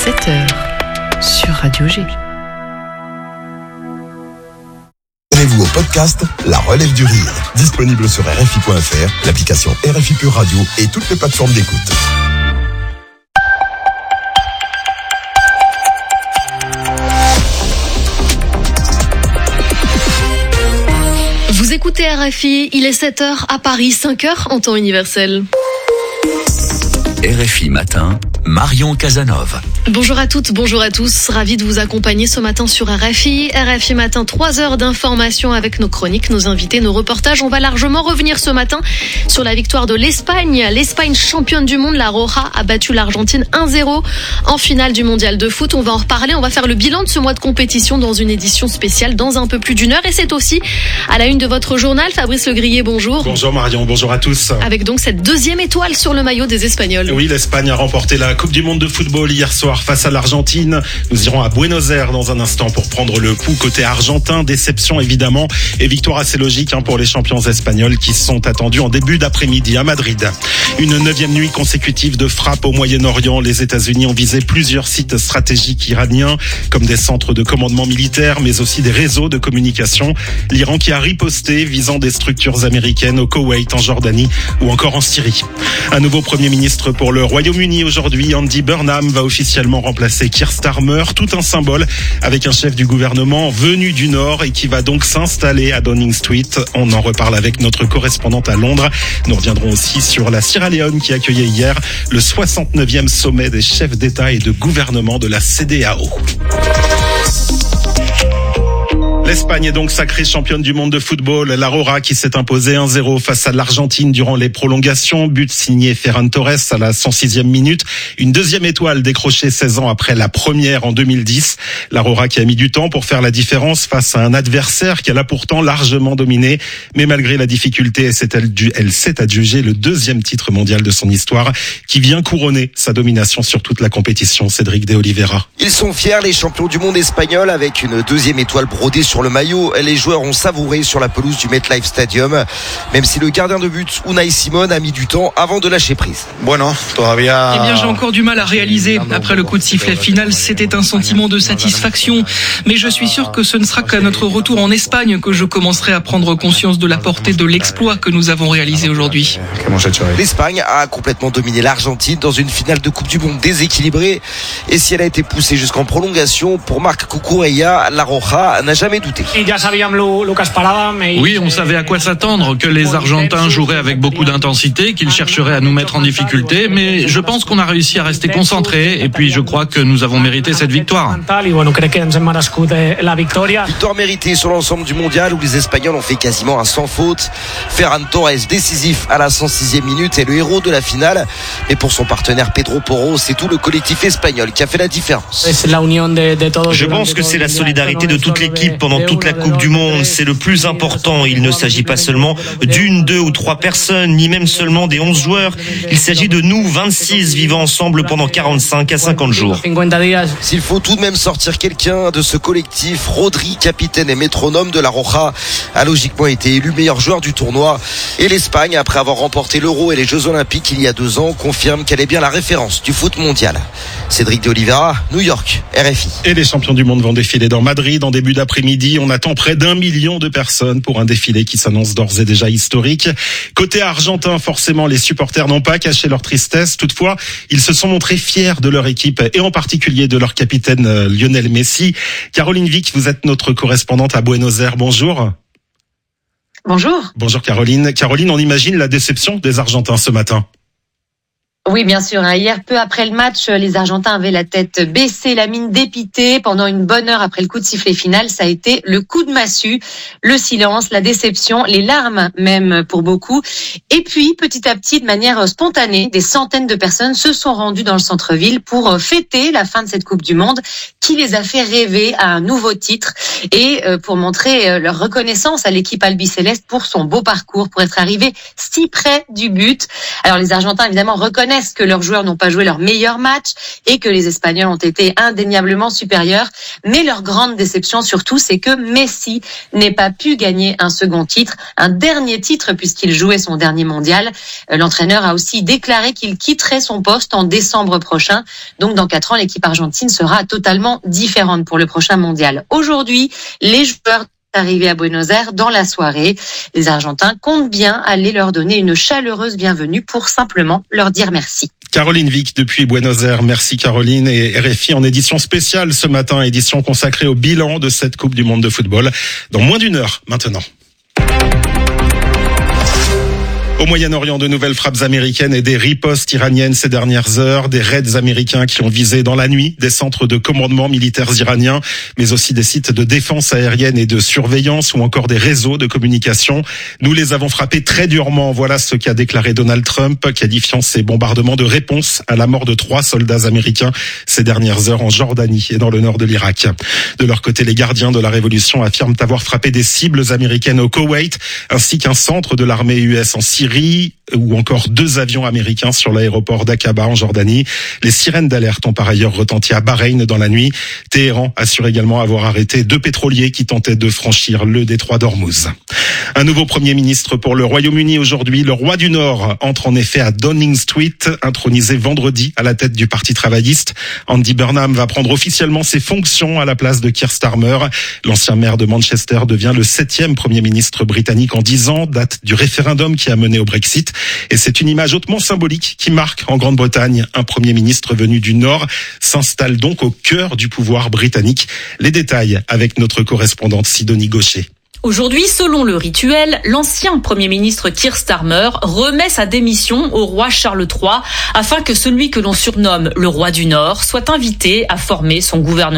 7h sur Radio G. Abonnez-vous au podcast La Relève du Rire, disponible sur RFI.fr, l'application RFI Pure Radio et toutes les plateformes d'écoute. Vous écoutez RFI, il est 7h à Paris, 5h en temps universel. RFI Matin, Marion Casanova. Bonjour à toutes, bonjour à tous. Ravi de vous accompagner ce matin sur RFI. RFI Matin, 3 heures d'information avec nos chroniques, nos invités, nos reportages. On va largement revenir ce matin sur la victoire de l'Espagne. L'Espagne championne du monde, la Roja a battu l'Argentine 1-0 en finale du mondial de foot. On va en reparler, on va faire le bilan de ce mois de compétition dans une édition spéciale dans un peu plus d'une heure. Et c'est aussi à la une de votre journal. Fabrice Legrier, bonjour. Bonjour Marion, bonjour à tous. Avec donc cette deuxième étoile sur le maillot des Espagnols. Oui, l'Espagne a remporté la Coupe du Monde de football hier soir face à l'Argentine. Nous irons à Buenos Aires dans un instant pour prendre le pouls côté argentin. Déception évidemment et victoire assez logique pour les champions espagnols qui sont attendus en début d'après-midi à Madrid. Une 9e nuit consécutive de frappe au Moyen-Orient. Les États-Unis ont visé plusieurs sites stratégiques iraniens comme des centres de commandement militaire mais aussi des réseaux de communication. L'Iran qui a riposté visant des structures américaines au Koweït, en Jordanie ou encore en Syrie. Un nouveau Premier ministre pour le Royaume-Uni aujourd'hui. Andy Burnham va officiellement remplacer Keir Starmer, tout un symbole avec un chef du gouvernement venu du Nord et qui va donc s'installer à Downing Street. On en reparle avec notre correspondante à Londres. Nous reviendrons aussi sur la Sierra Leone qui accueillait hier le 69e sommet des chefs d'État et de gouvernement de la CEDEAO. L'Espagne est donc sacrée championne du monde de football. La Roja qui s'est imposée 1-0 face à l'Argentine durant les prolongations. But signé Ferran Torres à la 106e minute. Une deuxième étoile décrochée 16 ans après la première en 2010. La Roja qui a mis du temps pour faire la différence face à un adversaire qu'elle a pourtant largement dominé. Mais malgré la difficulté, elle s'est adjugée le deuxième titre mondial de son histoire qui vient couronner sa domination sur toute la compétition. Cédric de Oliveira. Ils sont fiers, les champions du monde espagnols, avec une deuxième étoile brodée sur le maillot. Les joueurs ont savouré sur la pelouse du MetLife Stadium, même si le gardien de but Unai Simón a mis du temps avant de lâcher prise. Eh bien, j'ai encore du mal à réaliser. Après le coup de sifflet final, c'était un sentiment de satisfaction. Mais je suis sûr que ce ne sera qu'à notre retour en Espagne que je commencerai à prendre conscience de la portée de l'exploit que nous avons réalisé aujourd'hui. L'Espagne a complètement dominé l'Argentine dans une finale de Coupe du Monde déséquilibrée. Et si elle a été poussée jusqu'en prolongation, pour Marc Cucurella, la Roja n'a jamais douté. Oui, on savait à quoi s'attendre, que les Argentins joueraient avec beaucoup d'intensité, qu'ils chercheraient à nous mettre en difficulté, mais je pense qu'on a réussi à rester concentrés et puis je crois que nous avons mérité cette victoire. Victoire méritée sur l'ensemble du mondial où les Espagnols ont fait quasiment un sans faute. Ferran Torres décisif à la 106e minute est le héros de la finale. Mais pour son partenaire Pedro Porro, c'est tout le collectif espagnol qui a fait la différence. Je pense que c'est la solidarité de toute l'équipe pendant toute la Coupe du Monde. C'est le plus important. Il ne s'agit pas seulement d'une, 2 ou 3 personnes, ni même seulement des 11 joueurs. Il s'agit de nous, 26, vivant ensemble pendant 45 à 50 jours. S'il faut tout de même sortir quelqu'un de ce collectif, Rodri, capitaine et métronome de la Roja, a logiquement été élu meilleur joueur du tournoi. Et l'Espagne, après avoir remporté l'Euro et les Jeux Olympiques il y a 2 ans, confirme qu'elle est bien la référence du foot mondial. Cédric de Oliveira, New York, RFI. Et les champions du monde vont défiler dans Madrid en début d'après-midi. On attend près d'1 million de personnes pour un défilé qui s'annonce d'ores et déjà historique. Côté argentin, forcément, les supporters n'ont pas caché leur tristesse. Toutefois, ils se sont montrés fiers de leur équipe et en particulier de leur capitaine Lionel Messi. Caroline Vic, vous êtes notre correspondante à Buenos Aires. Bonjour. Bonjour. Bonjour Caroline. Caroline, on imagine la déception des Argentins ce matin. Oui, bien sûr. Hier, peu après le match, les Argentins avaient la tête baissée, la mine dépitée. Pendant une bonne heure après le coup de sifflet final, ça a été le coup de massue, le silence, la déception, les larmes même pour beaucoup. Et puis, petit à petit, de manière spontanée, des centaines de personnes se sont rendues dans le centre-ville pour fêter la fin de cette Coupe du Monde qui les a fait rêver à un nouveau titre et pour montrer leur reconnaissance à l'équipe albicéleste pour son beau parcours, pour être arrivé si près du but. Alors, les Argentins, évidemment, reconnaissent reconnaissent que leurs joueurs n'ont pas joué leur meilleur match et que les Espagnols ont été indéniablement supérieurs. Mais leur grande déception surtout, c'est que Messi n'ait pas pu gagner un second titre, un dernier titre puisqu'il jouait son dernier mondial. L'entraîneur a aussi déclaré qu'il quitterait son poste en décembre prochain. Donc dans 4 ans, l'équipe argentine sera totalement différente pour le prochain mondial. Aujourd'hui, les joueurs arrivés à Buenos Aires dans la soirée. Les Argentins comptent bien aller leur donner une chaleureuse bienvenue pour simplement leur dire merci. Caroline Vic depuis Buenos Aires. Merci Caroline. Et RFI en édition spéciale ce matin, édition consacrée au bilan de cette Coupe du Monde de football. Dans moins d'une heure maintenant. Au Moyen-Orient, de nouvelles frappes américaines et des ripostes iraniennes ces dernières heures, des raids américains qui ont visé dans la nuit des centres de commandement militaires iraniens, mais aussi des sites de défense aérienne et de surveillance ou encore des réseaux de communication. Nous les avons frappés très durement. Voilà ce qu'a déclaré Donald Trump, qualifiant ces bombardements de réponse à la mort de 3 soldats américains ces dernières heures en Jordanie et dans le nord de l'Irak. De leur côté, les gardiens de la révolution affirment avoir frappé des cibles américaines au Koweït, ainsi qu'un centre de l'armée US en Syrie, ou encore 2 avions américains sur l'aéroport d'Aqaba en Jordanie. Les sirènes d'alerte ont par ailleurs retenti à Bahreïn dans la nuit. Téhéran assure également avoir arrêté 2 pétroliers qui tentaient de franchir le détroit d'Ormuz. Un nouveau Premier ministre pour le Royaume-Uni aujourd'hui. Le roi du Nord entre en effet à Downing Street, intronisé vendredi à la tête du Parti travailliste. Andy Burnham va prendre officiellement ses fonctions à la place de Keir Starmer. L'ancien maire de Manchester devient le 7e Premier ministre britannique en 10 ans, date du référendum qui a mené au Brexit. Et c'est une image hautement symbolique qui marque en Grande-Bretagne. Un Premier ministre venu du Nord s'installe donc au cœur du pouvoir britannique. Les détails avec notre correspondante Sidonie Gaucher. Aujourd'hui, selon le rituel, l'ancien Premier ministre Keir Starmer remet sa démission au roi Charles III afin que celui que l'on surnomme le roi du Nord soit invité à former son gouvernement.